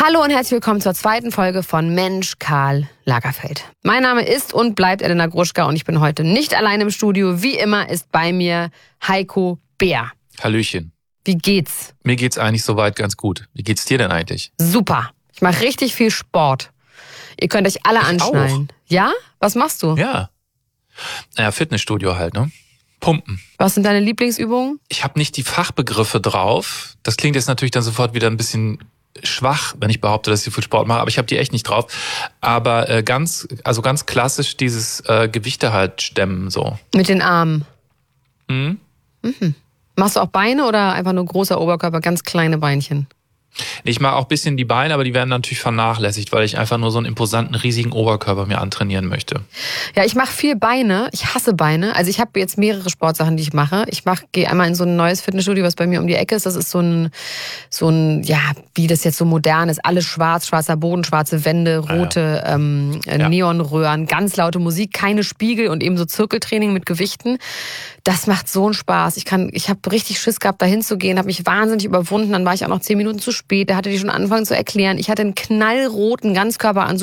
Hallo und herzlich willkommen zur zweiten Folge von Mensch Karl Lagerfeld. Mein Name ist und bleibt Elena Gruschka und ich bin heute nicht allein im Studio. Wie immer ist bei mir Heiko Bär. Hallöchen. Wie geht's? Mir geht's eigentlich soweit ganz gut. Wie geht's dir denn eigentlich? Super. Ich mache richtig viel Sport. Ihr könnt euch alle anschnallen. Auch. Ja? Was machst du? Ja. Naja, Fitnessstudio halt, ne? Pumpen. Was sind deine Lieblingsübungen? Ich habe nicht die Fachbegriffe drauf. Das klingt jetzt natürlich dann sofort wieder ein bisschen schwach, wenn ich behaupte, dass ich viel Sport mache, aber ich habe die echt nicht drauf. Aber ganz klassisch dieses Gewichte halt stemmen so. Mit den Armen. Mhm. Machst du auch Beine oder einfach nur großer Oberkörper, ganz kleine Beinchen? Ich mache auch ein bisschen die Beine, aber die werden natürlich vernachlässigt, weil ich einfach nur so einen imposanten, riesigen Oberkörper mir antrainieren möchte. Ja, ich mache viel Beine. Ich hasse Beine. Also ich habe jetzt mehrere Sportsachen, die ich mache. Gehe einmal in so ein neues Fitnessstudio, was bei mir um die Ecke ist. Das ist so ein, ja, wie das jetzt so modern ist. Alles schwarz, schwarzer Boden, schwarze Wände, rote Neonröhren, ganz laute Musik, keine Spiegel und eben so Zirkeltraining mit Gewichten. Das macht so einen Spaß. Ich habe richtig Schiss gehabt, da hinzugehen, habe mich wahnsinnig überwunden. Dann war ich auch noch 10 Minuten zu spät. Da hatte die schon angefangen zu erklären. Ich hatte einen knallroten Ganzkörperanzug